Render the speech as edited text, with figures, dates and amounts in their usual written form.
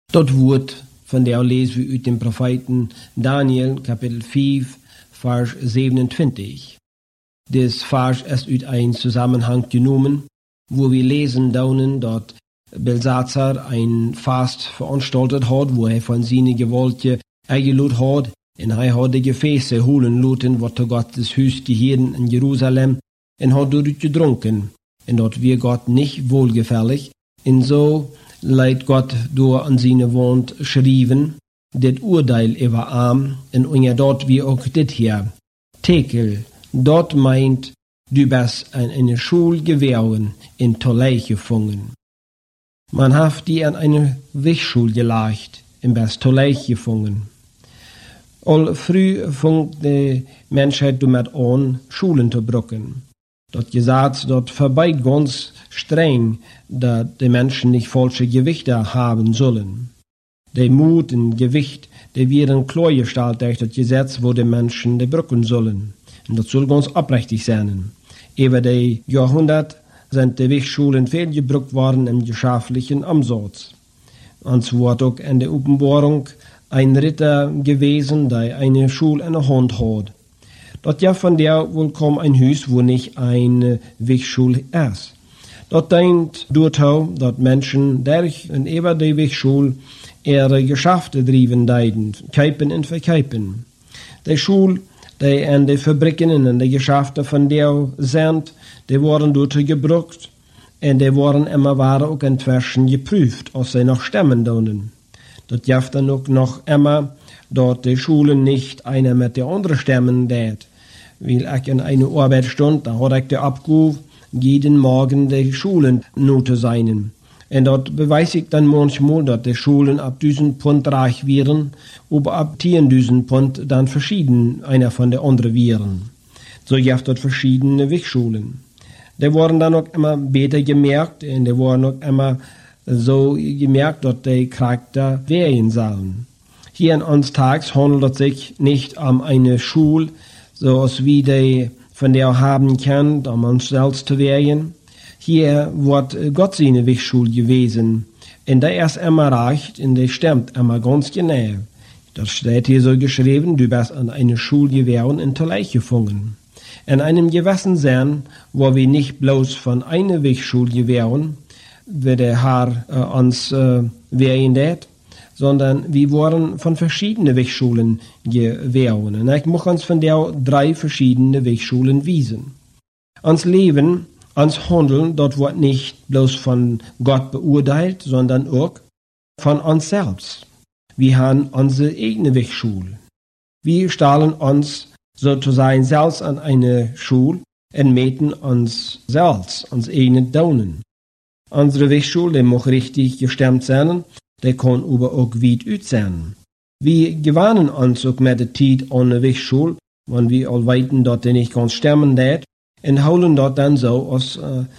Dat woord van der lezen we uit den Propheten Daniel, kapitel 5, vers 27. Dit vers ist uit een Zusammenhang genomen, wo wir lesen daunen, dat Belsazar ein Fast veranstaltet hat, wo von seine Gewaltje eingelud hat, en hij had de gefäße holen laten, wat zu Gottes Huis gehören in Jerusalem, en hat dort gedrunken, en dat wir Gott nicht wohlgefällig, en so leidt Gott door an seine Wand schrieben, dit Urteil über arm, en unter dort wie auch dit hier. Tekel, dort meint, du bist an eine Schule gewähren, in Tollei gefangen. Man hat die an eine Wichschule gelegt, in best Tollei gefangen. Al früh fängt die Menschheit damit an, Schulen zu brücken. Dort gesagt, dort vorbei ganz streng, dass die Menschen nicht falsche Gewichte haben sollen. Der Mut und Gewicht, die werden klar gestellt durch das Gesetz, wo die Menschen die brücken sollen. Und das soll ganz abrechtig sein. Über die Jahrhunderte sind die Wichschulen viel gebrückt worden im geschäftlichen Umsatz. Und so wird auch in der Offenbarung ein Ritter gewesen, der eine Schule in der Hand hat. Dort ja von der wohl kaum ein Haus, wo nicht eine Wichschule ist. Dort denkt dort dass Menschen durch und über die Wichschule ihre Geschäfte driven deiden, kaufen und verkaufen. Die Schule, die in die Fabriken und in die Geschäfte von der sind, die wurden dort gebraucht und die wurden immer auch inzwischen geprüft, ob sie noch stemmen dürfen. Das jaft dann auch noch immer, dort die Schulen nicht einer mit der anderen stemmen dät. Weil ich in eine Arbeitsstunde, da hat ich die Abgabe, jeden Morgen die Schulen note seinen. Und dort beweise ich dann manchmal, dass die Schulen ab 1000 Pfund reich wären, aber ab 10.000 Pfund dann verschieden einer von der anderen wären. So jaft dort verschiedene Wichschulen. Die wurden dann auch immer besser gemerkt und die wurden auch immer so gemerkt, dass die Charakter wählen sollen. Hier in uns Tags handelt es sich nicht um eine Schule, so als wie die von der haben kann, um uns selbst zu wählen. Hier wird Gott seine Wichschule gewesen. Und der ist immer recht und der stimmt immer ganz genau. Das steht hier so geschrieben, du bist an eine Schule gewähren in Tollei gefangen. In einem gewissen Sinn, wo wir nicht bloß von einer Wichschule gewähren, wie der Herr uns wählen lässt, sondern wir wurden von verschiedenen Wichschulen gewähren. Und ich muss uns von der 3 verschiedene Wichschulen wiesen. Uns Leben, uns Handeln, dort wird nicht bloß von Gott beurteilt, sondern auch von uns selbst. Wir haben unsere eigene Wichschule. Wir stellen uns sozusagen selbst an eine Schule und mäten uns selbst, uns eigene Daunen. Unsere Wichschule, die muss richtig gestemmt sein, die kann aber auch weit ut sein. Wir gewöhnen uns auch mit der Zeit an eine Wichschule, wenn wir all weiten, dass die nicht ganz stemmen lässt, und holen dort dann so, als